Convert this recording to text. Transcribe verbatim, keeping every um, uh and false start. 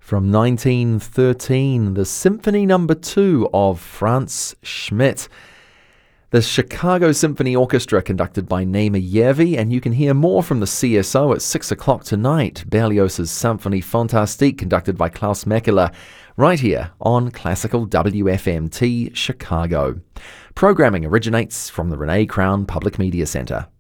From nineteen thirteen, the Symphony Number two of Franz Schmidt. The Chicago Symphony Orchestra conducted by Naima Järvi, and you can hear more from the C S O at six o'clock tonight. Berlioz's Symphonie Fantastique conducted by Klaus Mekela, right here on Classical W F M T Chicago. Programming originates from the Renee Crown Public Media Center.